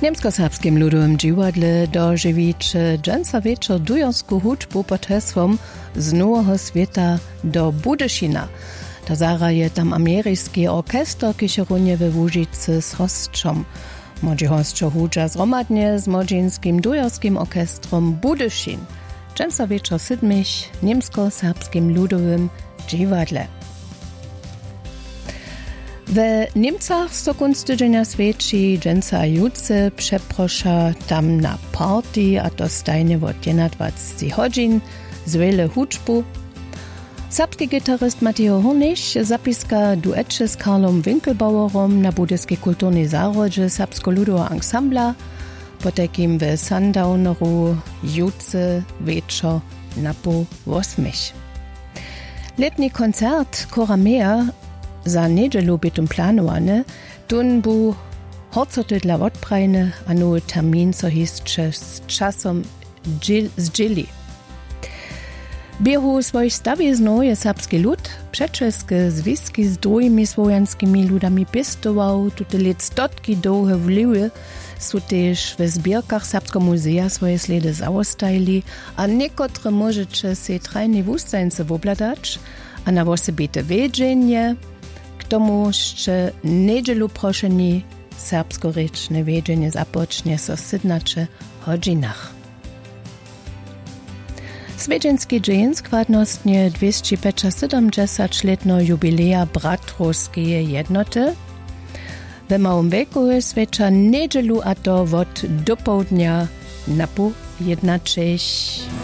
Niemsko-serbskim ludowym dziwadle dożywić dżęca wieczor dujorsku hudźbu pod hesłom z Nowego Świata do Budyšina. To zara je tam ameryjski orkester, kiż runie we Łużycy z hostrzom. Modzi hostczo hudża zromadnie z modzinskim dujorskim orkestrom Budyšin. Dżęca wieczor sydmich niemsko-serbskim ludowym dziwadle. We Niemcach so kunst tydzienia świeci dżęca juce przeprosza tam na party, a to stajnie od 21 godzin z wiele hudźbu. Serbski gitarist Mateo Hornisch zapiska duetche z Karlom Winkelbauerom na budyskiej kulturnej zarodźe serbsko-ludowa ansambla, potekim w Sundowneru juce wieczor na po 8. Letni koncert Koramea za niedzielu bytum planowane, tun bu horcoty dla odprajne, a nowy termin so hisće z časom zdzili. Biehu swoich stawiznów je serbski lud, przeczeske związki z drugimi słowiańskimi ludami pistował, tute lit stotki dłuhe wliwy, su też w zbierkach Serbskiego Muzea swoje sledy zaostajli, a niekotre możecie se trajni wustajnce wobladać, a na osobite wiedzenje, k tomu jeszcze niedzielu proszeni serbsko-rečne wiedzenje zapocznie so 17 godzinach. Swiedźenski dzień składnostnie 270-letno jubileja Bratrowskiej jednoty. W małym wieku swecza niedzielu, a to od do południa na po 1:06.